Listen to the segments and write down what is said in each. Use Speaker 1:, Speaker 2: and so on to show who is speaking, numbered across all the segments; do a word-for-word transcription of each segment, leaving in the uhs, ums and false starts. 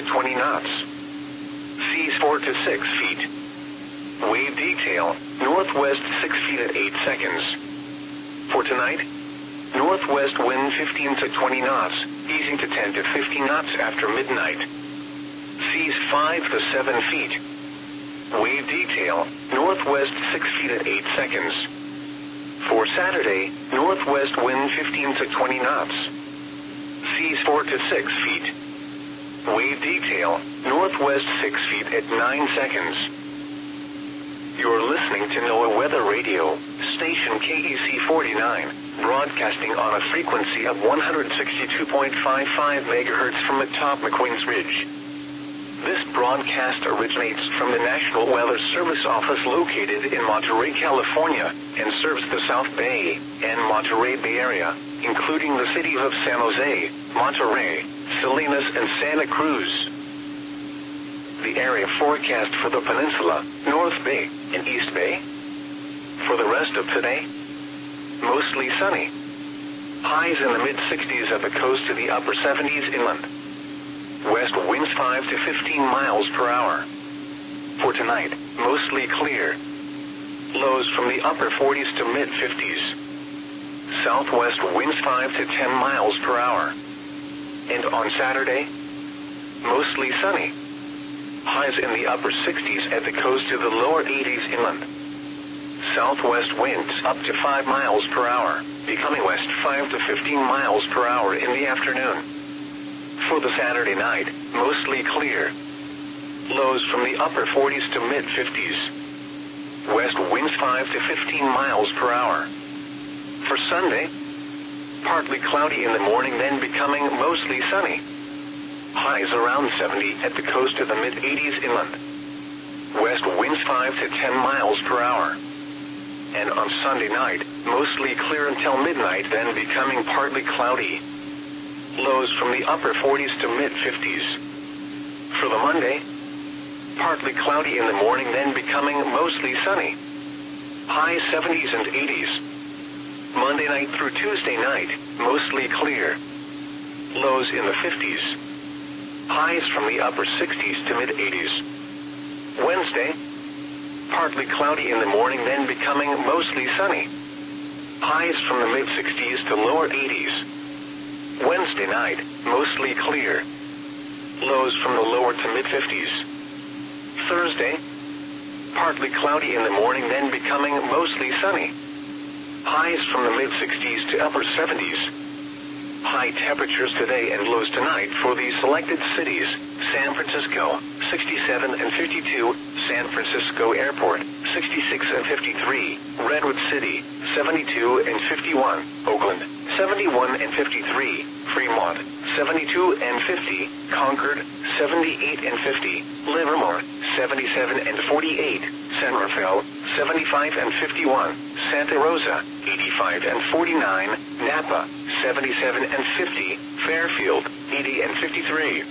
Speaker 1: twenty knots. Seas four to six feet. Wave detail, northwest six feet at eight seconds. For tonight, northwest wind fifteen to twenty knots, easing to ten to fifteen knots after midnight. Seas five to seven feet. Wave detail, northwest six feet at eight seconds. For Saturday, northwest wind fifteen to twenty knots. Seas four to six feet. Wave detail, northwest six feet at nine seconds. You're listening to NOAA Weather Radio, station K E C forty-nine, broadcasting on a frequency of one hundred sixty-two point five five megahertz from atop McQueen's Ridge. This broadcast originates from the National Weather Service office located in Monterey, California, and serves the South Bay and Monterey Bay Area, including the cities of San Jose, Monterey, Salinas, and Santa Cruz. The area forecast for the peninsula, North Bay, and East Bay. For the rest of today, mostly sunny. Highs in the mid sixties at the coast to the upper seventies inland. West winds five to fifteen miles per hour. For tonight, mostly clear. Lows from the upper forties to mid fifties. Southwest winds five to ten miles per hour. And on Saturday, mostly sunny. Highs in the upper sixties at the coast to the lower eighties inland. Southwest winds up to five miles per hour, becoming west five to fifteen miles per hour in the afternoon. For the Saturday night, mostly clear. Lows from the upper forties to mid fifties. West winds five to fifteen miles per hour. For Sunday, partly cloudy in the morning, then becoming mostly sunny. Highs around seventy at the coast to the mid eighties inland. West winds five to ten miles per hour. And on Sunday night, mostly clear until midnight, then becoming partly cloudy. Lows from the upper forties to mid fifties. For the Monday, partly cloudy in the morning, then becoming mostly sunny. High seventies and eighties. Monday night through Tuesday night, mostly clear. Lows in the fifties. Highs from the upper sixties to mid eighties. Wednesday, partly cloudy in the morning, then becoming mostly sunny. Highs from the mid sixties to lower eighties. Wednesday night, mostly clear. Lows from the lower to mid fifties. Thursday, partly cloudy in the morning, then becoming mostly sunny. Highs from the mid sixties to upper seventies. High temperatures today and lows tonight for these selected cities: San Francisco, sixty-seven and fifty-two, San Francisco Airport, sixty-six and fifty-three, Redwood City, seventy-two and fifty-one, Oakland, seventy-one and fifty-three, Fremont, seventy-two and fifty, Concord, seventy-eight and fifty, Livermore, seventy-seven and forty-eight, San Rafael, seventy-five and fifty-one, Santa Rosa, eighty-five and forty-nine, Napa, seventy-seven and fifty, Fairfield, eighty and fifty-three.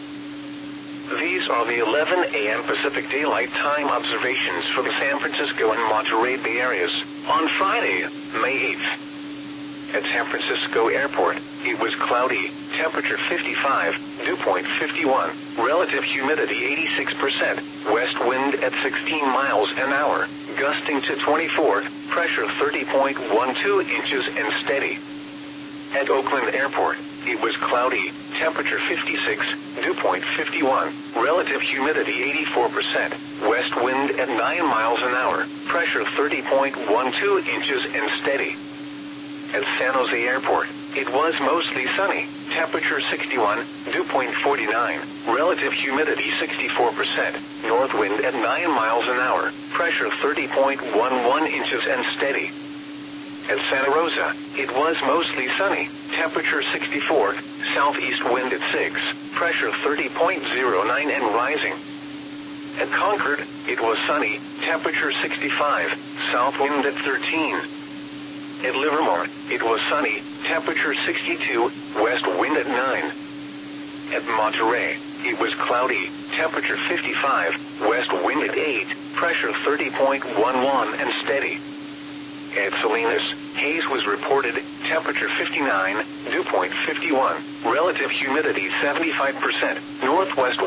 Speaker 1: These are the eleven a m Pacific Daylight Time observations for the San Francisco and Monterey Bay areas on Friday, May eighth. At San Francisco Airport, it was cloudy, temperature fifty-five, dew point fifty-one, relative humidity eighty-six percent, west wind at sixteen miles an hour, gusting to twenty-four, pressure thirty point one two inches and steady. At Oakland Airport, it was cloudy, temperature fifty-six, dew point fifty-one, relative humidity eighty-four percent, west wind at nine miles an hour, pressure thirty point one two inches and steady. At San Jose Airport, it was mostly sunny, temperature sixty-one, dew point forty-nine, relative humidity sixty-four percent, north wind at nine miles an hour, pressure thirty point one one inches and steady. At Santa Rosa, it was mostly sunny, temperature sixty-four, southeast wind at six, pressure thirty point zero nine and rising. At Concord, it was sunny, temperature sixty-five, south wind at thirteen. At Livermore, it was sunny, temperature sixty-two, west wind at nine. At Monterey, it was cloudy, temperature fifty-five, west wind at eight, pressure thirty point one one and steady. At Salinas, haze was reported, temperature fifty-nine, dew point fifty-one, relative humidity seventy-five percent, northwest